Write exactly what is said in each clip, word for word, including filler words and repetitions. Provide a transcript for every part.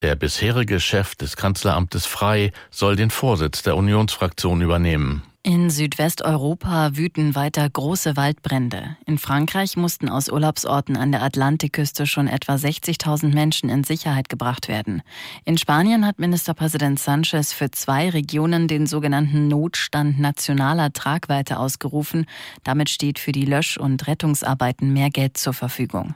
Der bisherige Chef des Kanzleramtes Frey soll den Vorsitz der Unionsfraktion übernehmen. In Südwesteuropa wüten weiter große Waldbrände. In Frankreich mussten aus Urlaubsorten an der Atlantikküste schon etwa sechzigtausend Menschen in Sicherheit gebracht werden. In Spanien hat Ministerpräsident Sánchez für zwei Regionen den sogenannten Notstand nationaler Tragweite ausgerufen. Damit steht für die Lösch- und Rettungsarbeiten mehr Geld zur Verfügung.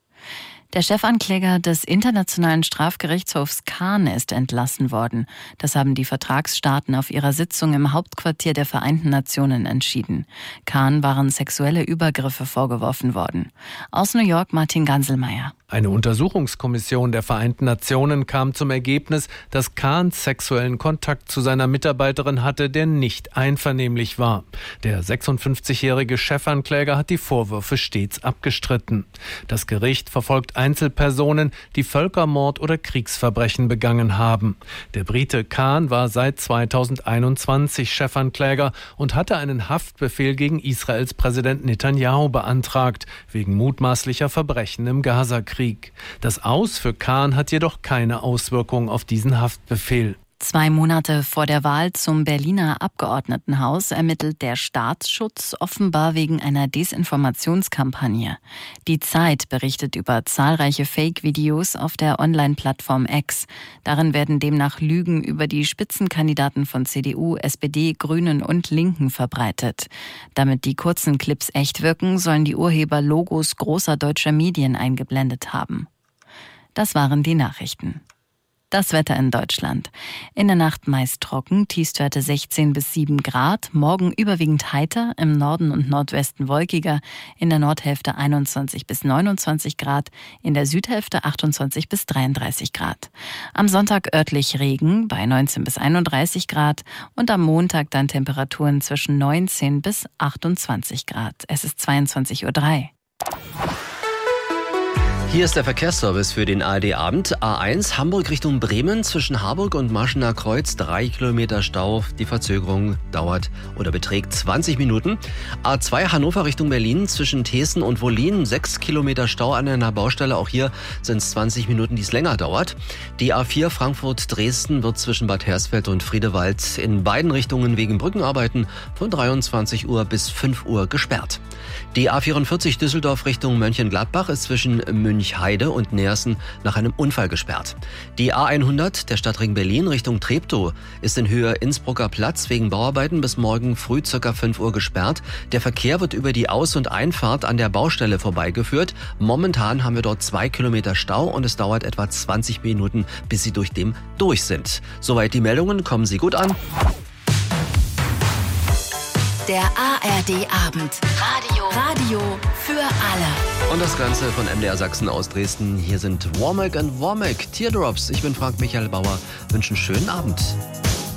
Der Chefankläger des Internationalen Strafgerichtshofs Khan ist entlassen worden. Das haben die Vertragsstaaten auf ihrer Sitzung im Hauptquartier der Vereinten Nationen entschieden. Khan waren sexuelle Übergriffe vorgeworfen worden. Aus New York Martin Ganselmeier. Eine Untersuchungskommission der Vereinten Nationen kam zum Ergebnis, dass Khan sexuellen Kontakt zu seiner Mitarbeiterin hatte, der nicht einvernehmlich war. Der sechsundfünfzigjährige Chefankläger hat die Vorwürfe stets abgestritten. Das Gericht verfolgt Einzelpersonen, die Völkermord oder Kriegsverbrechen begangen haben. Der Brite Khan war seit zweitausendeinundzwanzig Chefankläger und hatte einen Haftbefehl gegen Israels Präsident Netanyahu beantragt, wegen mutmaßlicher Verbrechen im Gazakrieg. Das Aus für Khan hat jedoch keine Auswirkung auf diesen Haftbefehl. Zwei Monate vor der Wahl zum Berliner Abgeordnetenhaus ermittelt der Staatsschutz offenbar wegen einer Desinformationskampagne. Die Zeit berichtet über zahlreiche Fake-Videos auf der Online-Plattform X. Darin werden demnach Lügen über die Spitzenkandidaten von C D U, S P D, Grünen und Linken verbreitet. Damit die kurzen Clips echt wirken, sollen die Urheber Logos großer deutscher Medien eingeblendet haben. Das waren die Nachrichten. Das Wetter in Deutschland. In der Nacht meist trocken, Tiefstwerte sechzehn bis sieben Grad. Morgen überwiegend heiter, im Norden und Nordwesten wolkiger. In der Nordhälfte einundzwanzig bis neunundzwanzig Grad, in der Südhälfte achtundzwanzig bis dreiunddreißig Grad. Am Sonntag örtlich Regen bei neunzehn bis einunddreißig Grad und am Montag dann Temperaturen zwischen neunzehn bis achtundzwanzig Grad. Es ist zweiundzwanzig Uhr drei. Hier ist der Verkehrsservice für den A R D-Abend. A eins Hamburg Richtung Bremen zwischen Harburg und Marschener Kreuz. Drei Kilometer Stau. Die Verzögerung dauert oder beträgt zwanzig Minuten. A zwei Hannover Richtung Berlin zwischen Thesen und Wollin. Sechs Kilometer Stau an einer Baustelle. Auch hier sind es zwanzig Minuten, die es länger dauert. Die A vier Frankfurt-Dresden wird zwischen Bad Hersfeld und Friedewald in beiden Richtungen wegen Brückenarbeiten von dreiundzwanzig Uhr bis fünf Uhr gesperrt. Die A vierundvierzig Düsseldorf Richtung Mönchengladbach ist zwischen Münchheide und Neersen nach einem Unfall gesperrt. Die A hundert der Stadtring Berlin Richtung Treptow ist in Höhe Innsbrucker Platz wegen Bauarbeiten bis morgen früh ca. fünf Uhr gesperrt. Der Verkehr wird über die Aus- und Einfahrt an der Baustelle vorbeigeführt. Momentan haben wir dort zwei Kilometer Stau und es dauert etwa zwanzig Minuten, bis Sie durch dem durch sind. Soweit die Meldungen, kommen Sie gut an. Der A R D-Abend. Radio. Radio für alle. Und das Ganze von M D R Sachsen aus Dresden. Hier sind Womack and Womack, Teardrops. Ich bin Frank Michael Bauer. Wünsche einen schönen Abend.